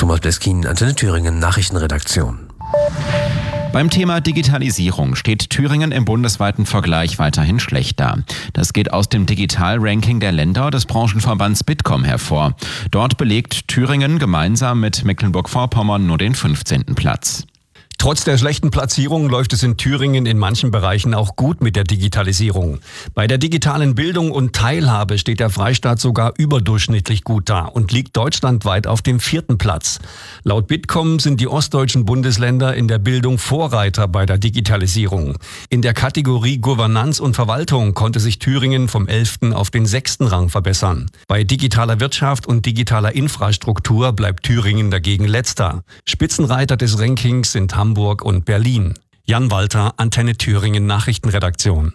Thomas Bleskin, Antenne Thüringen, Nachrichtenredaktion. Beim Thema Digitalisierung steht Thüringen im bundesweiten Vergleich weiterhin schlecht da. Das geht aus dem Digital-Ranking der Länder des Branchenverbands Bitkom hervor. Dort belegt Thüringen gemeinsam mit Mecklenburg-Vorpommern nur den 15. Platz. Trotz der schlechten Platzierung läuft es in Thüringen in manchen Bereichen auch gut mit der Digitalisierung. Bei der digitalen Bildung und Teilhabe steht der Freistaat sogar überdurchschnittlich gut da und liegt deutschlandweit auf dem 4. Platz. Laut Bitkom sind die ostdeutschen Bundesländer in der Bildung Vorreiter bei der Digitalisierung. In der Kategorie Governanz und Verwaltung konnte sich Thüringen vom 11. auf den 6. Rang verbessern. Bei digitaler Wirtschaft und digitaler Infrastruktur bleibt Thüringen dagegen letzter. Spitzenreiter des Rankings sind Hamburg und Berlin. Jan Walter, Antenne Thüringen Nachrichtenredaktion.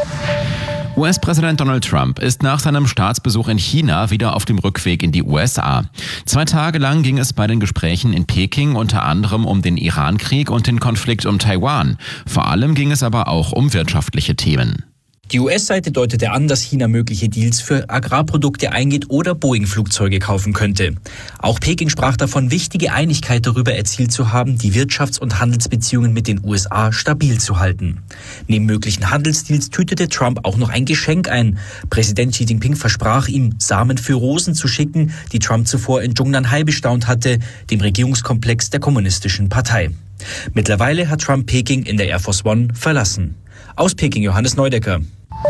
US-Präsident Donald Trump ist nach seinem Staatsbesuch in China wieder auf dem Rückweg in die USA. 2 Tage lang ging es bei den Gesprächen in Peking unter anderem um den Iran-Krieg und den Konflikt um Taiwan. Vor allem ging es aber auch um wirtschaftliche Themen. Die US-Seite deutete an, dass China mögliche Deals für Agrarprodukte eingeht oder Boeing-Flugzeuge kaufen könnte. Auch Peking sprach davon, wichtige Einigkeit darüber erzielt zu haben, die Wirtschafts- und Handelsbeziehungen mit den USA stabil zu halten. Neben möglichen Handelsdeals tütete Trump auch noch ein Geschenk ein. Präsident Xi Jinping versprach ihm, Samen für Rosen zu schicken, die Trump zuvor in Zhongnanhai bestaunt hatte, dem Regierungskomplex der Kommunistischen Partei. Mittlerweile hat Trump Peking in der Air Force One verlassen. Aus Peking Johannes Neudecker.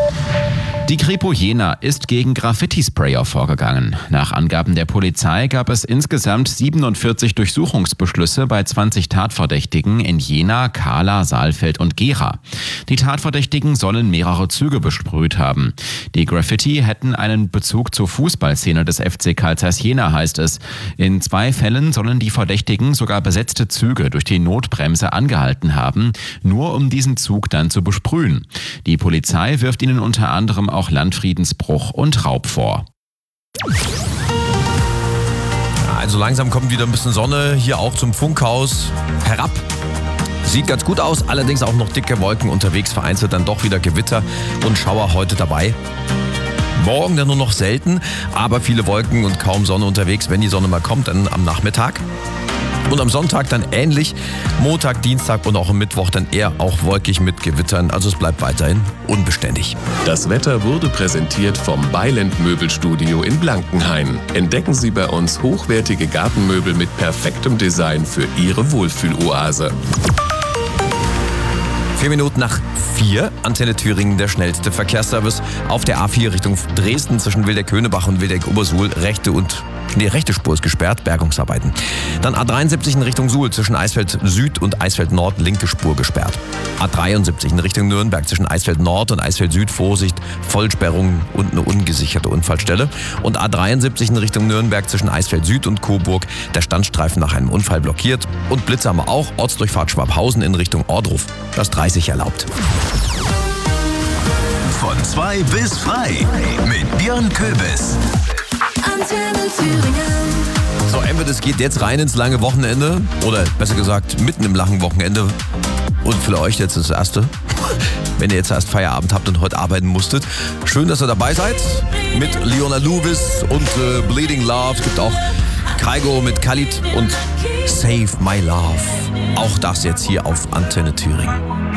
Die Kripo Jena ist gegen Graffiti-Sprayer vorgegangen. Nach Angaben der Polizei gab es insgesamt 47 Durchsuchungsbeschlüsse bei 20 Tatverdächtigen in Jena, Kahla, Saalfeld und Gera. Die Tatverdächtigen sollen mehrere Züge besprüht haben. Die Graffiti hätten einen Bezug zur Fußballszene des FC Carl Zeiss Jena, heißt es. In 2 Fällen sollen die Verdächtigen sogar besetzte Züge durch die Notbremse angehalten haben, nur um diesen Zug dann zu besprühen. Die Polizei wirft ihnen unter anderem auch Landfriedensbruch und Raub vor. Also langsam kommt wieder ein bisschen Sonne hier auch zum Funkhaus herab. Sieht ganz gut aus, allerdings auch noch dicke Wolken unterwegs, vereinzelt dann doch wieder Gewitter und Schauer heute dabei. Morgen dann nur noch selten, aber viele Wolken und kaum Sonne unterwegs. Wenn die Sonne mal kommt, dann am Nachmittag. Und am Sonntag dann ähnlich. Montag, Dienstag und auch am Mittwoch dann eher auch wolkig mit Gewittern. Also es bleibt weiterhin unbeständig. Das Wetter wurde präsentiert vom Beiland Möbelstudio in Blankenhain. Entdecken Sie bei uns hochwertige Gartenmöbel mit perfektem Design für Ihre Wohlfühloase. 4 Minuten nach 4, Antenne Thüringen, der schnellste Verkehrsservice auf der A4 Richtung Dresden zwischen Wildeck-Höhnebach und Wildeck-Obersuhl. Rechte Spur ist gesperrt, Bergungsarbeiten. Dann A73 in Richtung Suhl zwischen Eisfeld Süd und Eisfeld Nord, linke Spur gesperrt. A73 in Richtung Nürnberg zwischen Eisfeld Nord und Eisfeld Süd, Vorsicht, Vollsperrung und eine ungesicherte Unfallstelle. Und A73 in Richtung Nürnberg zwischen Eisfeld Süd und Coburg, der Standstreifen nach einem Unfall blockiert. Und Blitze haben wir auch, Ortsdurchfahrt Schwabhausen in Richtung Ordruf, das 30 erlaubt. Von 2 bis frei mit Björn Köbis. Antenne Thüringen. So, entweder es geht jetzt rein ins lange Wochenende oder besser gesagt mitten im langen Wochenende. Und für euch jetzt das Erste, wenn ihr jetzt erst Feierabend habt und heute arbeiten musstet. Schön, dass ihr dabei seid mit Leona Lewis und Bleeding Love. Es gibt auch Kygo mit Khalid und Save My Love. Auch das jetzt hier auf Antenne Thüringen.